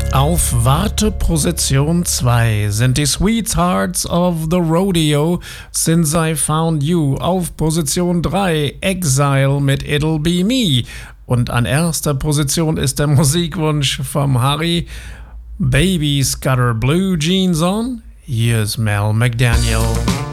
Auf Warteposition 2 sind die Sweethearts of the Rodeo Since I Found You. Auf Position 3 Exile mit It'll Be Me. Und an erster Position ist der Musikwunsch vom Harry. Baby's got her blue jeans on. Here's Mel McDaniel.